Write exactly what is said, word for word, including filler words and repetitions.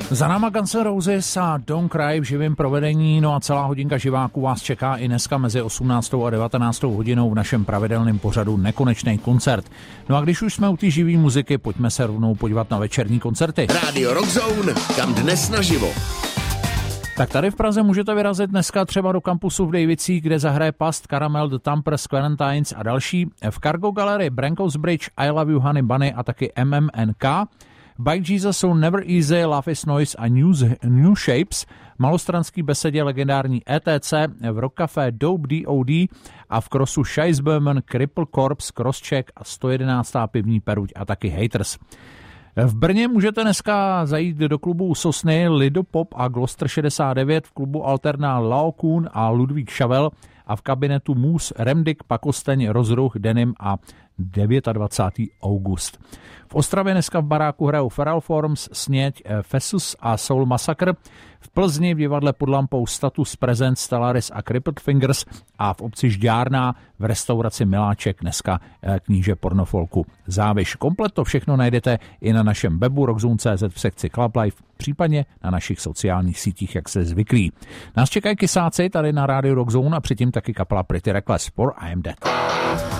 Za náma Guns N' Roses a Don't Cry v živém provedení, no a celá hodinka živáků vás čeká i dneska mezi osmnáctou a devatenáctou hodinou v našem pravidelném pořadu Nekonečný koncert. No a když už jsme u té živý muziky, pojďme se rovnou podívat na večerní koncerty. Rádio Rock Zone, kam dnes naživo. Tak tady v Praze můžete vyrazit dneska třeba do kampusu v Dejvicích, kde zahraje Past, Caramel, The Tampers, Quarantines a další. V Cargo Gallery, Brankos Bridge, I Love You Honey Bunny a taky M M N K. Bike Jesus jsou Never Easy, Love is Noise a New, New Shapes. Malostranský besedě legendární E T C, v Rock Café Dope D O D a v Crossu Scheissböhmen, Cripple Corps, Crosscheck a sto jedenáctá pivní Peruť a taky Haters. V Brně můžete dneska zajít do klubu Sosny, Lidopop a Gloster šedesát devět, v klubu Alterna Laocoon a Ludvík Šavel a v kabinetu Mus, Remdik, Pakosteň, Rozruch, Denim a dvacátého devátého august. V Ostravě dneska v baráku hrajou Feral Forms, Sněď, Fessus a Soul Massacre. V Plzni v divadle pod lampou Status Present, Stellaris a Crippled Fingers a v obci Žďárná v restauraci Miláček dneska kníže pornofolku Záviš. Komplet to všechno najdete i na našem webu rockzone tečka cé zet v sekci Club Life, případně na našich sociálních sítích, jak se zvyklí. Nás čekají kysáci tady na rádiu Rock Zone a předtím taky kapela Pretty Reckless for I Am Dead.